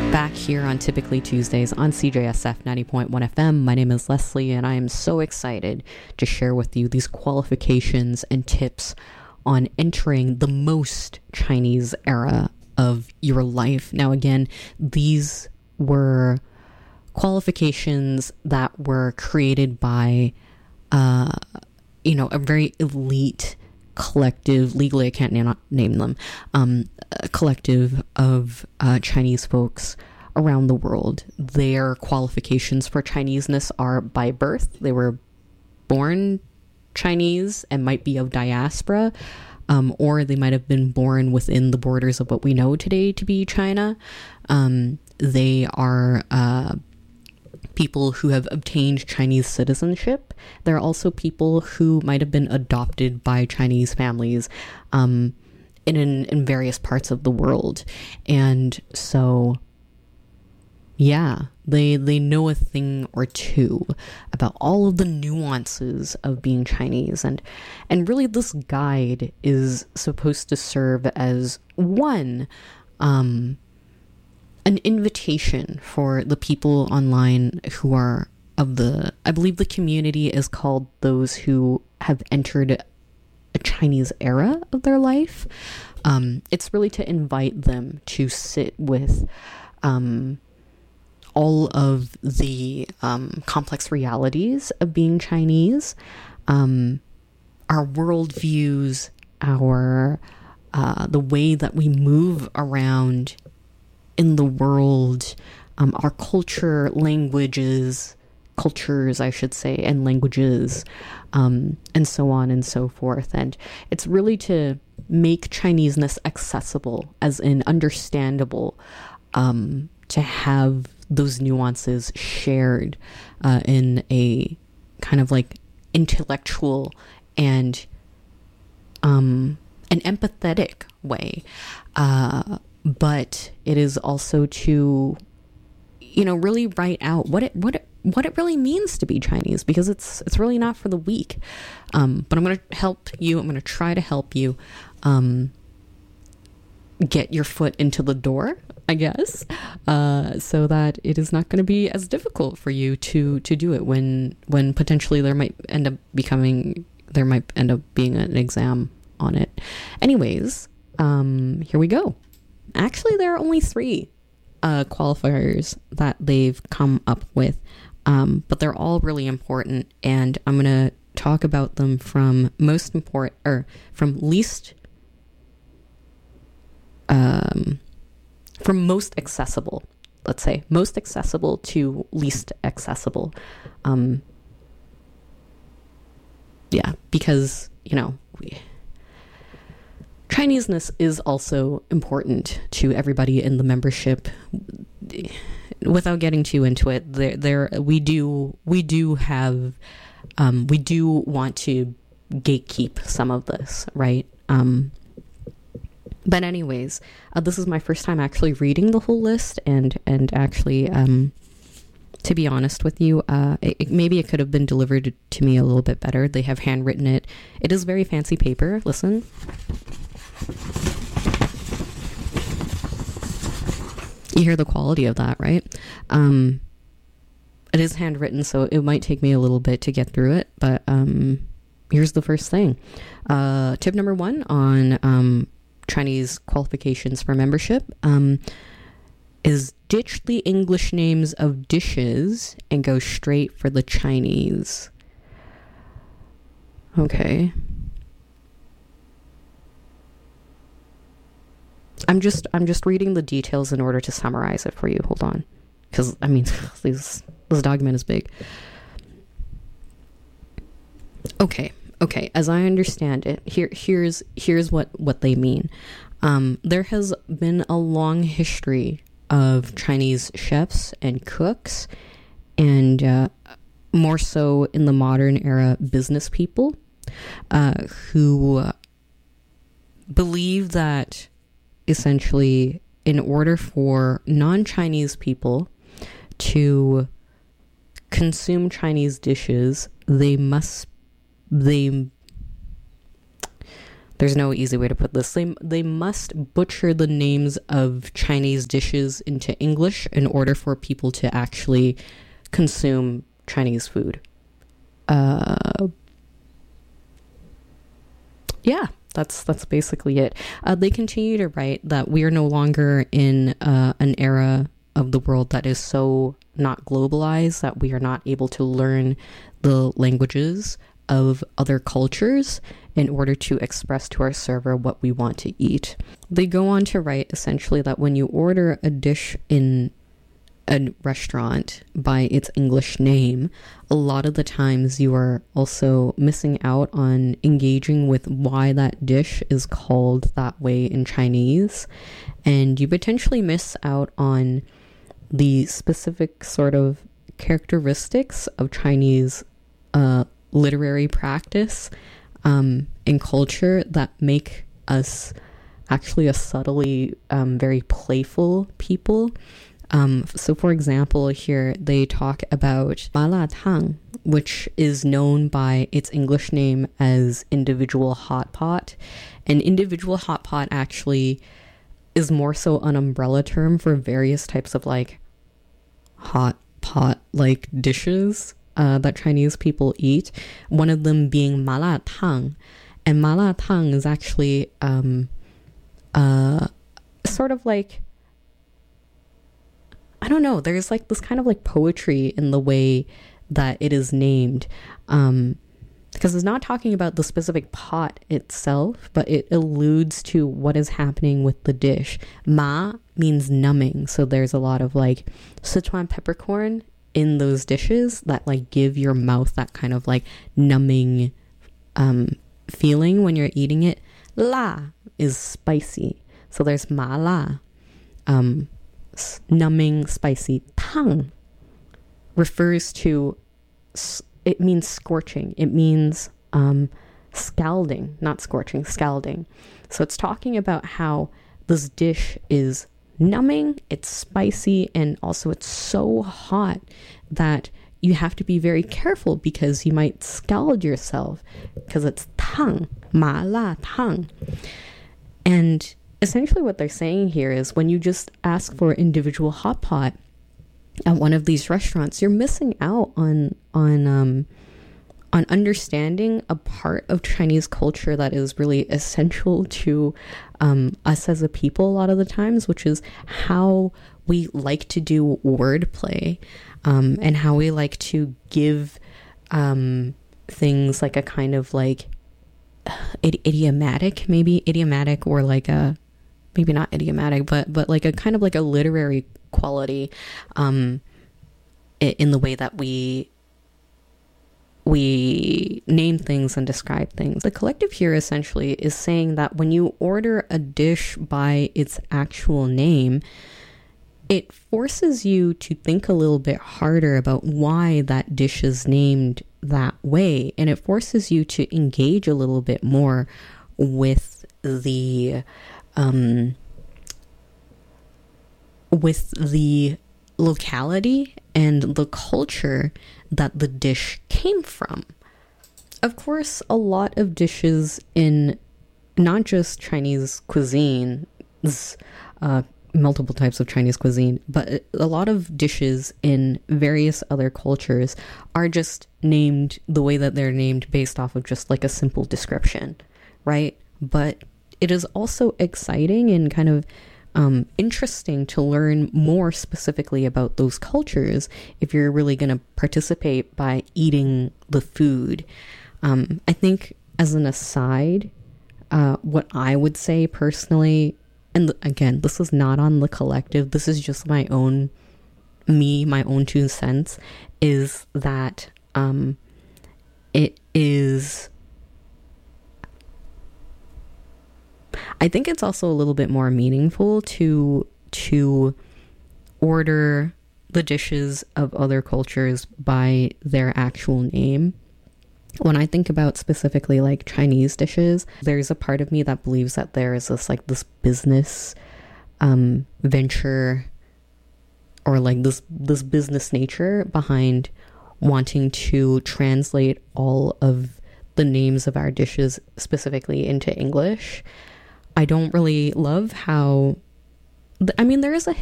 Back here on Typically Tuesdays on CJSF 90.1 FM. My name is Leslie, and I am so excited to share with you these qualifications and tips on entering the most Chinese era of your life. Now, again, these were qualifications that were created by, a very elite collective, legally I can't name them, a collective of Chinese folks around the world. Their qualifications for Chineseness are by birth. They were born Chinese and might be of diaspora, or they might have been born within the borders of what we know today to be China. They are people who have obtained Chinese citizenship. There are also people who might have been adopted by Chinese families in various parts of the world. And so, yeah, they know a thing or two about all of the nuances of being Chinese. And really this guide is supposed to serve as one, an invitation for the people online who are I believe the community is called those who have entered a Chinese era of their life. It's really to invite them to sit with all of the complex realities of being Chinese, our worldviews, the way that we move around in the world, our cultures, I should say, and languages, and so on and so forth. And it's really to make Chineseness accessible, as in understandable, to have those nuances shared in a kind of like intellectual and an empathetic way. But it is also to, really write out what it really means to be Chinese, because it's really not for the weak. But I'm going to help you. I'm going to try to help you get your foot into the door, I guess, so that it is not going to be as difficult for you to do it when potentially there might end up being an exam on it. Anyways, here we go. Actually, there are only 3 qualifiers that they've come up with, but they're all really important, and I'm going to talk about them from least from most accessible. Let's say most accessible to least accessible. Because Chineseness is also important to everybody in the membership. Without getting too into it, we do want to gatekeep some of this, right? But anyways, this is my first time actually reading the whole list, and actually, to be honest with you, maybe it could have been delivered to me a little bit better. They have handwritten it. It is very fancy paper. Listen. You hear the quality of that, right? It is handwritten, so it might take me a little bit to get through it, but here's the first thing. Tip number 1 on Chinese qualifications for membership is ditch the English names of dishes and go straight for the Chinese. Okay. I'm just reading the details in order to summarize it for you. Hold on. Because, this document is big. Okay. As I understand it, here's what they mean. There has been a long history of Chinese chefs and cooks, and more so in the modern era, business people who believe that essentially, in order for non-Chinese people to consume Chinese dishes, they There's no easy way to put this. They must butcher the names of Chinese dishes into English in order for people to actually consume Chinese food. Yeah, that's basically it. They continue to write that we are no longer in an era of the world that is so not globalized that we are not able to learn the languages of other cultures in order to express to our server what we want to eat. They go on to write essentially that when you order a dish in a restaurant by its English name, a lot of the times you are also missing out on engaging with why that dish is called that way in Chinese, and you potentially miss out on the specific sort of characteristics of Chinese literary practice and culture that make us actually a subtly very playful people. So for example, here they talk about ma la tang, which is known by its English name as individual hot pot. And individual hot pot actually is more so an umbrella term for various types of like hot pot like dishes that Chinese people eat. One of them being ma la tang. And ma la tang is actually sort of like, I don't know, there's like this kind of like poetry in the way that it is named, because it's not talking about the specific pot itself, but it alludes to what is happening with the dish. Ma means numbing, so there's a lot of like Sichuan peppercorn in those dishes that like give your mouth that kind of like numbing feeling when you're eating it. La is spicy, so there's ma la, numbing, spicy. Tang refers to, it means scorching. It means scalding, not scorching, scalding. So it's talking about how this dish is numbing, it's spicy, and also it's so hot that you have to be very careful because you might scald yourself because it's tang, ma la tang. And essentially what they're saying here is when you just ask for individual hot pot at one of these restaurants, you're missing out on understanding a part of Chinese culture that is really essential to us as a people a lot of the times, which is how we like to do wordplay, and how we like to give things like a kind of like idiomatic, or like a, maybe not idiomatic, but like a kind of like a literary quality in the way that we name things and describe things. The collective here essentially is saying that when you order a dish by its actual name, it forces you to think a little bit harder about why that dish is named that way, and it forces you to engage a little bit more with the locality and the culture that the dish came from. Of course, a lot of dishes in not just Chinese cuisine, multiple types of Chinese cuisine, but a lot of dishes in various other cultures are just named the way that they're named based off of just like a simple description, right? But it is also exciting and kind of interesting to learn more specifically about those cultures if you're really going to participate by eating the food. I think as an aside, what I would say personally, and again, this is not on the collective, this is just my own 2 cents, is that it is, I think it's also a little bit more meaningful to order the dishes of other cultures by their actual name. When I think about specifically like Chinese dishes, there's a part of me that believes that there is this business venture, or like this business nature behind wanting to translate all of the names of our dishes specifically into English. I don't really love how, I mean, there is a